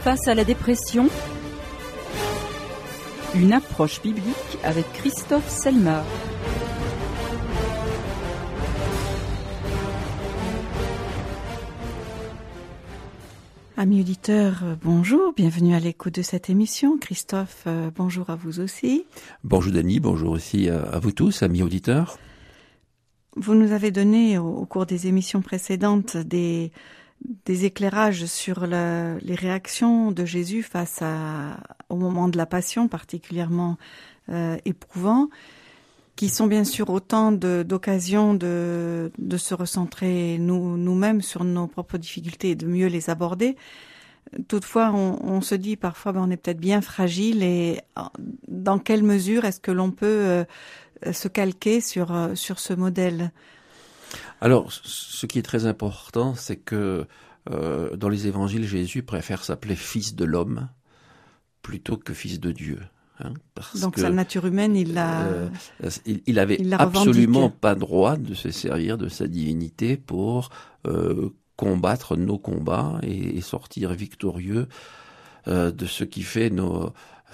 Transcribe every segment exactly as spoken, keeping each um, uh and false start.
Face à la dépression, une approche biblique avec Christophe Selmar. Amis auditeurs, bonjour, bienvenue à l'écoute de cette émission. Christophe, bonjour à vous aussi. Bonjour Denis, bonjour aussi à vous tous, amis auditeurs. Vous nous avez donné au, au cours des émissions précédentes des, des éclairages sur le, les réactions de Jésus face à, au moment de la Passion, particulièrement euh, éprouvant, qui sont bien sûr autant de, d'occasions de, de se recentrer nous, nous-mêmes sur nos propres difficultés et de mieux les aborder. Toutefois, on, on se dit parfois ben, on est peut-être bien fragile et dans quelle mesure est-ce que l'on peut euh, se calquer sur, euh, sur ce modèle ? Alors, ce qui est très important, c'est que euh, dans les évangiles, Jésus préfère s'appeler fils de l'homme plutôt que fils de Dieu. Hein, parce Donc que, sa nature humaine, il l'a, euh, il, il avait il absolument revendique. pas droit de se servir de sa divinité pour euh, combattre nos combats et, et sortir victorieux euh, de ce qui fait nos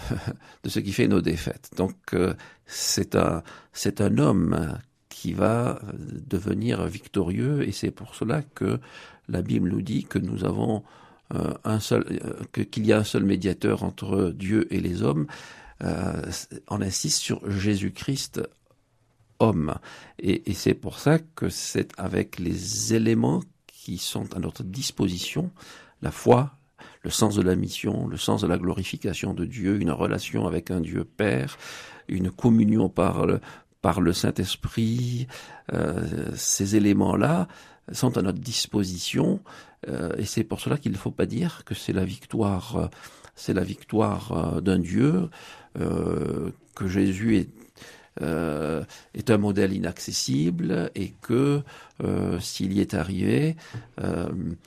de ce qui fait nos défaites. Donc euh, c'est un c'est un homme qui va devenir victorieux et c'est pour cela que la Bible nous dit que nous avons euh, un seul euh, que, qu'il y a un seul médiateur entre Dieu et les hommes. Euh, on insiste sur Jésus-Christ homme et, et c'est pour ça que c'est avec les éléments qui sont à notre disposition, la foi, le sens de la mission, le sens de la glorification de Dieu, une relation avec un Dieu Père, une communion par le, par le Saint-Esprit, euh, ces éléments-là sont à notre disposition euh, et c'est pour cela qu'il ne faut pas dire que c'est la victoire, euh, c'est la victoire euh, d'un Dieu, euh, que Jésus est Euh, est un modèle inaccessible et que euh, s'il y est arrivé, euh,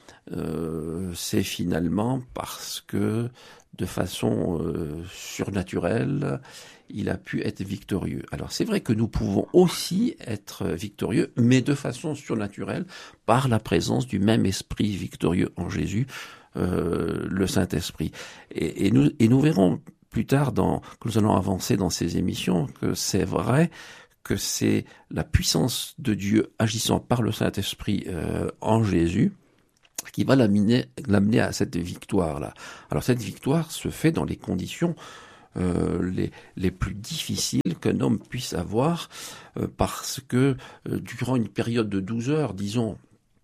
euh, c'est finalement parce que de façon euh, surnaturelle, il a pu être victorieux. Alors c'est vrai que nous pouvons aussi être victorieux, mais de façon surnaturelle, par la présence du même esprit victorieux en Jésus, euh, le Saint-Esprit. Et, et, nous, et nous verrons plus tard, dans, que nous allons avancer dans ces émissions, que c'est vrai que c'est la puissance de Dieu agissant par le Saint-Esprit euh, en Jésus qui va l'amener, l'amener à cette victoire-là. Alors cette victoire se fait dans les conditions euh, les, les plus difficiles qu'un homme puisse avoir euh, parce que euh, durant une période de douze heures, disons,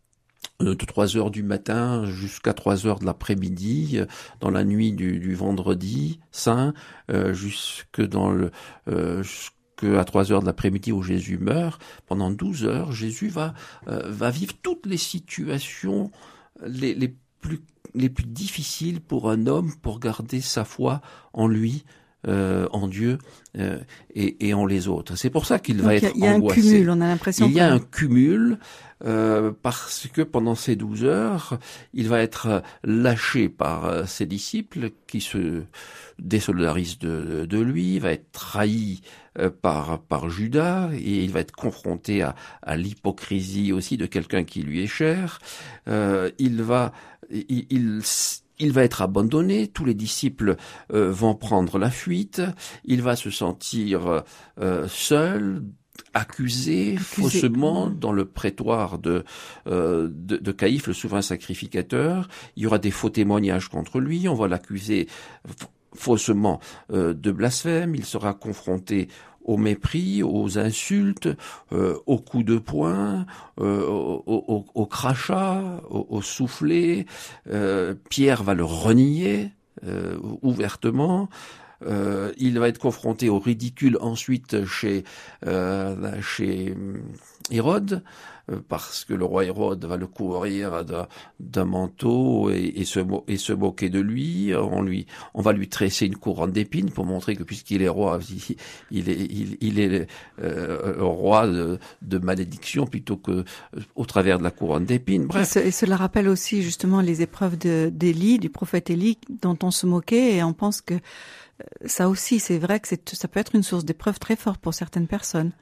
de trois heures du matin jusqu'à trois heures de l'après-midi, dans la nuit du, du vendredi saint, euh, jusque dans le euh, jusqu'à trois heures de l'après-midi où Jésus meurt, pendant douze heures, Jésus va euh, va vivre toutes les situations les, les plus les plus difficiles pour un homme pour garder sa foi en lui. Euh, en Dieu euh, et, et en les autres. C'est pour ça qu'il Donc va y a, être y a angoissé. Un cumul, on a l'impression. Il y a que... un cumul euh, parce que pendant ces douze heures, il va être lâché par ses disciples qui se désolidarisent de, de lui, il va être trahi euh, par par Judas et il va être confronté à, à l'hypocrisie aussi de quelqu'un qui lui est cher. Euh, il va il, il Il va être abandonné, tous les disciples euh, vont prendre la fuite, il va se sentir euh, seul, accusé, accusé faussement mmh. dans le prétoire de, euh, de, de Caïphe, le souverain sacrificateur. Il y aura des faux témoignages contre lui, on va l'accuser f- faussement euh, de blasphème, il sera confronté au mépris, aux insultes, euh, aux coups de poing, euh, au, au, au crachat, au, au soufflet. Euh, Pierre va le renier euh, ouvertement. Euh, il va être confronté au ridicule ensuite chez euh, chez Hérode, euh, parce que le roi Hérode va le couvrir d'un, d'un manteau et, et, se, et se moquer de lui. On lui, on va lui tresser une couronne d'épines pour montrer que puisqu'il est roi, il, il est, il, il est euh, roi de, de malédiction plutôt que euh, au travers de la couronne d'épines. Bref. Et, ce, et cela rappelle aussi justement les épreuves de, d'Élie, du prophète Élie, dont on se moquait et on pense que ça aussi, c'est vrai que c'est, ça peut être une source d'épreuve très forte pour certaines personnes.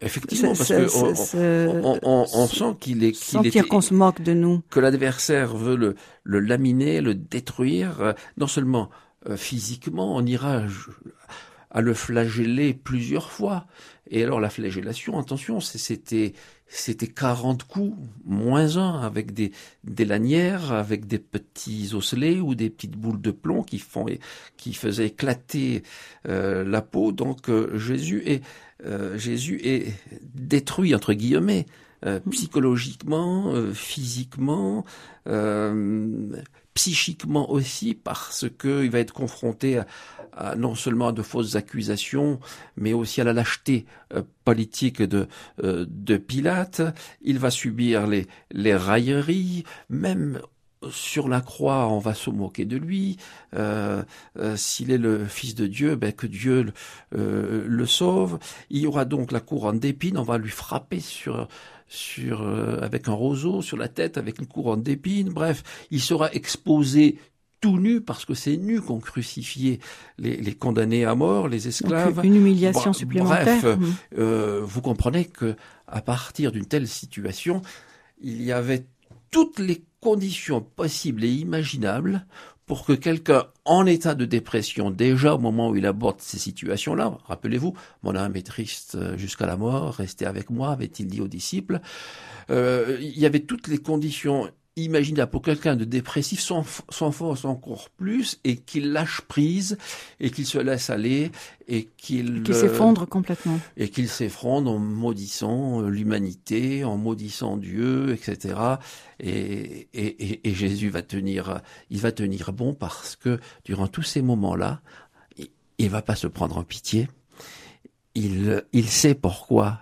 Effectivement, parce c'est, que c'est, on, on, on, on sent qu'il est, qu'il sentir est, qu'on se moque de nous, que l'adversaire veut le, le laminer, le détruire, non seulement euh, physiquement, on ira à le flageller plusieurs fois. Et alors la flagellation, attention, c'était c'était quarante coups moins un avec des des lanières, avec des petits osselets ou des petites boules de plomb qui font qui faisaient éclater euh, la peau. Donc euh, Jésus est euh, Jésus est détruit entre guillemets euh, psychologiquement, euh, physiquement, euh, psychiquement aussi, parce que il va être confronté à, à non seulement à de fausses accusations, mais aussi à la lâcheté euh, politique de euh, de Pilate. Il va subir les les railleries, même sur la croix, on va se moquer de lui. Euh, euh, s'il est le Fils de Dieu, ben que Dieu le, euh, le sauve. Il y aura donc la couronne d'épines. On va lui frapper sur sur euh, avec un roseau sur la tête, avec une couronne d'épines. Bref, il sera exposé tout nu, parce que c'est nu qu'on crucifiait les, les condamnés à mort, les esclaves. Donc, une humiliation Br- supplémentaire. Bref, Mmh. euh, vous comprenez que à partir d'une telle situation, il y avait toutes les conditions possibles et imaginables pour que quelqu'un en état de dépression, déjà au moment où il aborde ces situations-là, rappelez-vous, mon âme est triste jusqu'à la mort, restez avec moi, avait-il dit aux disciples, euh, il y avait toutes les conditions imaginables pour quelqu'un de dépressif, s'enfonce encore plus et qu'il lâche prise et qu'il se laisse aller et qu'il Qu'il s'effondre complètement. Et qu'il s'effondre en maudissant l'humanité, en maudissant Dieu, et cetera. Et, et, et, et Jésus va tenir, il va tenir bon parce que durant tous ces moments-là, il, il va pas se prendre en pitié. Il, il sait pourquoi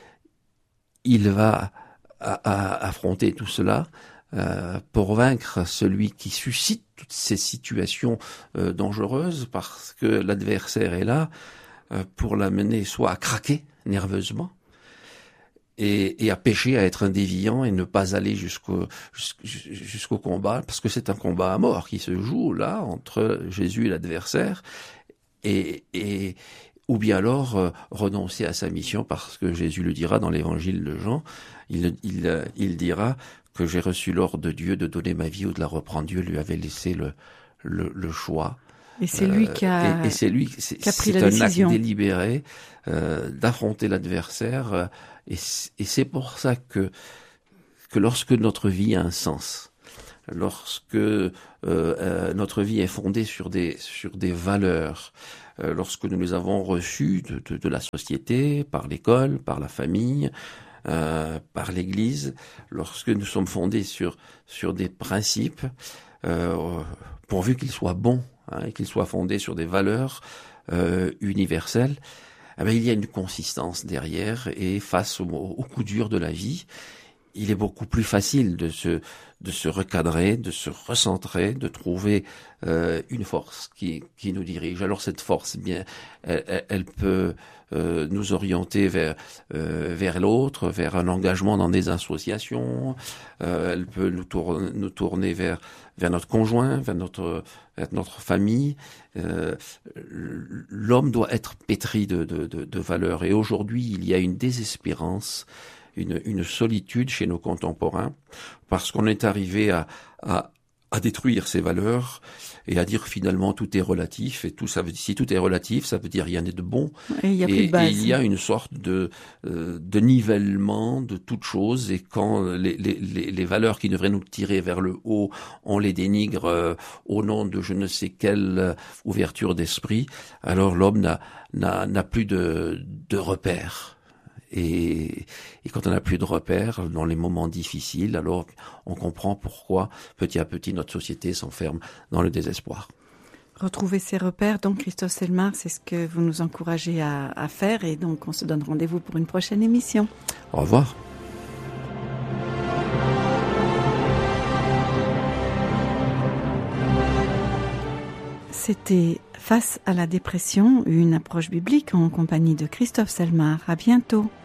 il va à, à affronter tout cela. Euh, pour vaincre celui qui suscite toutes ces situations euh, dangereuses, parce que l'adversaire est là euh, pour l'amener soit à craquer nerveusement et, et à pécher, à être un déviant et ne pas aller jusqu'au jusqu'au combat, parce que c'est un combat à mort qui se joue là entre Jésus et l'adversaire, et, et ou bien alors euh, renoncer à sa mission, parce que Jésus le dira dans l'évangile de Jean, il, il, il dira que j'ai reçu l'ordre de Dieu de donner ma vie ou de la reprendre. Dieu lui avait laissé le, le, le choix. Et c'est lui qui a, et, et c'est lui, c'est, qui a pris c'est la un décision. acte délibéré euh, d'affronter l'adversaire. Euh, et, et c'est pour ça que, que lorsque notre vie a un sens, lorsque euh, euh, notre vie est fondée sur des, sur des valeurs, euh, lorsque nous les avons reçues de, de, de la société, par l'école, par la famille, Euh, par l'Église, lorsque nous sommes fondés sur sur des principes, euh, pourvu qu'ils soient bons, hein, et qu'ils soient fondés sur des valeurs euh, universelles, eh bien, il y a une consistance derrière, et face au, au coup dur de la vie, il est beaucoup plus facile de se de se recadrer, de se recentrer, de trouver euh, une force qui qui nous dirige. Alors cette force, bien, elle, elle peut euh, nous orienter vers euh, vers l'autre, vers un engagement dans des associations. Euh, elle peut nous tourner nous tourner vers vers notre conjoint, vers notre vers notre famille. Euh, l'homme doit être pétri de de de, de valeurs. Et aujourd'hui, il y a une désespérance, Une, une solitude chez nos contemporains, parce qu'on est arrivé à, à, à détruire ces valeurs et à dire finalement tout est relatif, et tout ça veut, si tout est relatif, ça veut dire rien n'est de bon. Et il y a et, plus de base. Et il y a une sorte de, euh, de nivellement de toute chose, et quand les, les, les, les valeurs qui devraient nous tirer vers le haut, on les dénigre euh, au nom de je ne sais quelle euh, ouverture d'esprit, alors l'homme n'a, n'a, n'a plus de, de repères. Et, et quand on n'a plus de repères dans les moments difficiles, alors on comprend pourquoi petit à petit notre société s'enferme dans le désespoir. Retrouver ses repères, donc Christophe Selmar, c'est ce que vous nous encouragez à, à faire, et donc on se donne rendez-vous pour une prochaine émission. Au revoir. C'était Face à la dépression, une approche biblique en compagnie de Christophe Selmar. À bientôt.